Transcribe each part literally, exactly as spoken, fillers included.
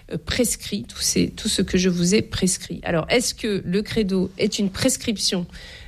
euh, prescrit, tout, ces, tout ce que je vous ai prescrit. Alors, est-ce que le credo est une prescription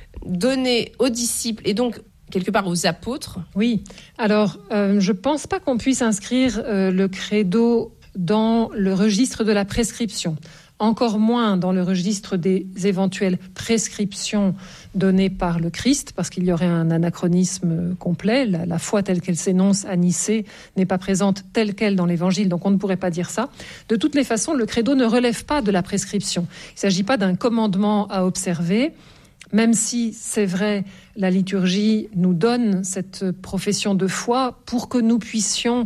donnée aux disciples et donc quelque part aux apôtres ? Oui, alors euh, je ne pense pas qu'on puisse inscrire euh, le credo dans le registre de la prescription, encore moins dans le registre des éventuelles prescriptions données par le Christ, parce qu'il y aurait un anachronisme complet. La, la foi telle qu'elle s'énonce à Nicée n'est pas présente telle qu'elle dans l'Évangile, donc on ne pourrait pas dire ça. De toutes les façons, le credo ne relève pas de la prescription. Il ne s'agit pas d'un commandement à observer, même si, c'est vrai, la liturgie nous donne cette profession de foi pour que nous puissions,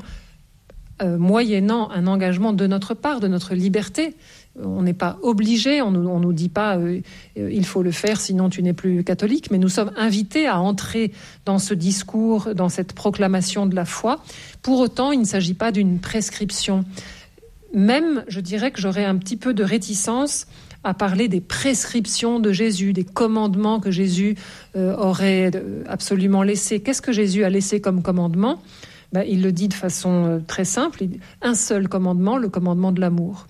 euh, moyennant un engagement de notre part, de notre liberté, on n'est pas obligé, on ne nous dit pas euh, euh, il faut le faire sinon tu n'es plus catholique, mais nous sommes invités à entrer dans ce discours, dans cette proclamation de la foi. Pour autant, il ne s'agit pas d'une prescription. Même, je dirais que j'aurais un petit peu de réticence à parler des prescriptions de Jésus, des commandements que Jésus euh, aurait absolument laissés. Qu'est-ce que Jésus a laissé comme commandement ? Ben, il le dit de façon euh, très simple. Il dit, un seul commandement, le commandement de l'amour.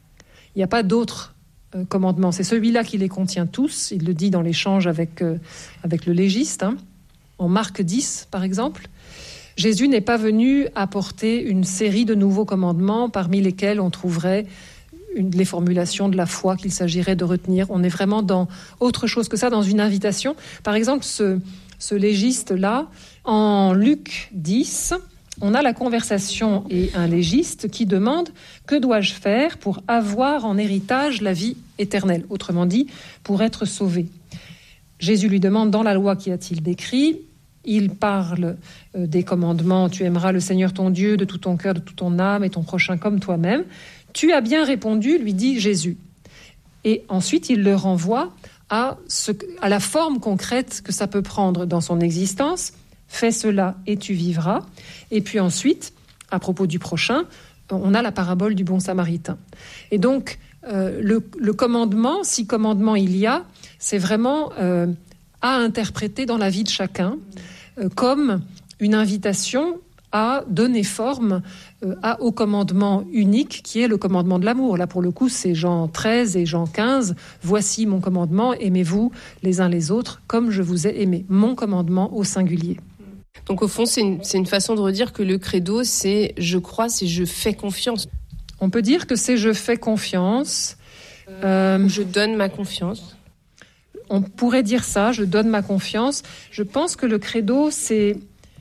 Il n'y a pas d'autres euh, commandements. C'est celui-là qui les contient tous. Il le dit dans l'échange avec, euh, avec le légiste. Hein. En Marc dix, par exemple, Jésus n'est pas venu apporter une série de nouveaux commandements parmi lesquels on trouverait une, les formulations de la foi qu'il s'agirait de retenir. On est vraiment dans autre chose que ça, dans une invitation. Par exemple, ce, ce légiste-là, en Luc dix, on a la conversation et un légiste qui demande « Que dois-je faire pour avoir en héritage la vie éternelle ?» Autrement dit, pour être sauvé. Jésus lui demande « Dans la loi, qu'y a-t-il décrit ?» Il parle euh, des commandements « Tu aimeras le Seigneur ton Dieu de tout ton cœur, de toute ton âme et ton prochain comme toi-même. » « Tu as bien répondu, lui dit Jésus. » Et ensuite, il le renvoie à, ce, à la forme concrète que ça peut prendre dans son existence. « Fais cela et tu vivras. » Et puis ensuite, à propos du prochain, on a la parabole du bon samaritain. Et donc, euh, le, le commandement, si commandement il y a, c'est vraiment euh, à interpréter dans la vie de chacun euh, comme une invitation à donner forme euh, à, au commandement unique qui est le commandement de l'amour. Là, pour le coup, c'est Jean treize et Jean quinze. « Voici mon commandement, aimez-vous les uns les autres comme je vous ai aimé. » Mon commandement au singulier. Donc au fond, c'est une, c'est une façon de redire que le credo, c'est « je crois », c'est « je fais confiance ». On peut dire que c'est « je fais confiance euh, ». Je donne ma confiance. On pourrait dire ça, « je donne ma confiance ». Je pense que le credo, c'est...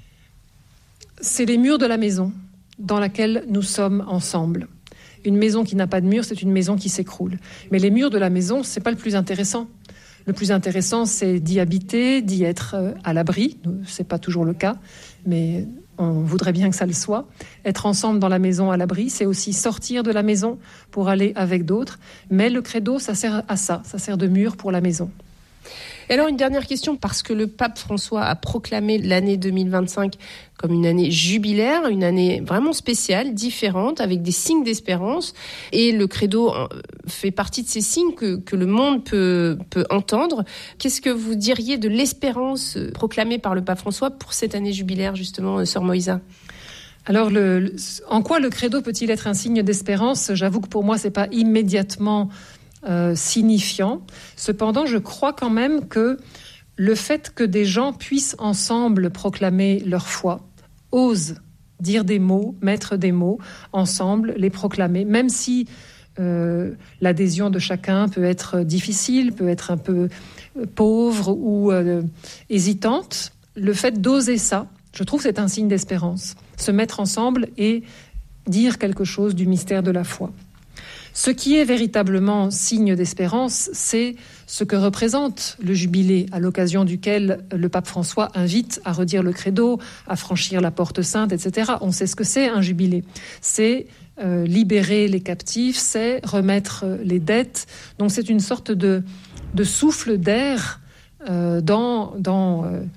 c'est les murs de la maison dans laquelle nous sommes ensemble. Une maison qui n'a pas de murs, c'est une maison qui s'écroule. Mais les murs de la maison, c'est pas le plus intéressant. Le plus intéressant, c'est d'y habiter, d'y être à l'abri. C'est pas toujours le cas, mais on voudrait bien que ça le soit. Être ensemble dans la maison à l'abri, c'est aussi sortir de la maison pour aller avec d'autres. Mais le credo, ça sert à ça. Ça sert de mur pour la maison. Et alors, une dernière question, parce que le pape François a proclamé l'année deux mille vingt-cinq comme une année jubilaire, une année vraiment spéciale, différente, avec des signes d'espérance. Et le credo fait partie de ces signes que, que le monde peut, peut entendre. Qu'est-ce que vous diriez de l'espérance proclamée par le pape François pour cette année jubilaire, justement, Sœur Moïsa ? Alors, le, le, en quoi le credo peut-il être un signe d'espérance ? J'avoue que pour moi, c'est pas immédiatement Euh, signifiant. Cependant, je crois quand même que le fait que des gens puissent ensemble proclamer leur foi, osent dire des mots, mettre des mots ensemble, les proclamer, même si euh, l'adhésion de chacun peut être difficile, peut être un peu pauvre ou euh, hésitante, le fait d'oser ça, je trouve que c'est un signe d'espérance. Se mettre ensemble et dire quelque chose du mystère de la foi. Ce qui est véritablement signe d'espérance, c'est ce que représente le jubilé, à l'occasion duquel le pape François invite à redire le credo, à franchir la porte sainte, et cetera. On sait ce que c'est un jubilé. C'est euh, libérer les captifs, c'est remettre les dettes. Donc c'est une sorte de, de souffle d'air euh, dans, dans, euh,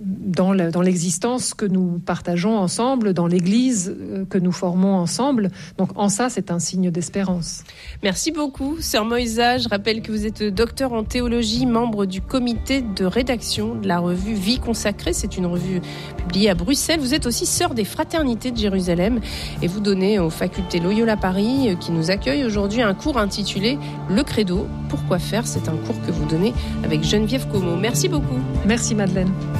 dans, le, dans l'existence que nous partageons ensemble, dans l'Église que nous formons ensemble. Donc en ça, c'est un signe d'espérance. Merci beaucoup, sœur Moïsa. Je rappelle que vous êtes docteur en théologie, membre du comité de rédaction de la revue Vie consacrée. C'est une revue publiée à Bruxelles. Vous êtes aussi sœur des Fraternités de Jérusalem et vous donnez aux facultés Loyola Paris, qui nous accueille aujourd'hui, un cours intitulé Le Credo. Pourquoi faire ? C'est un cours que vous donnez avec Geneviève Como. Merci beaucoup. Merci Madeleine.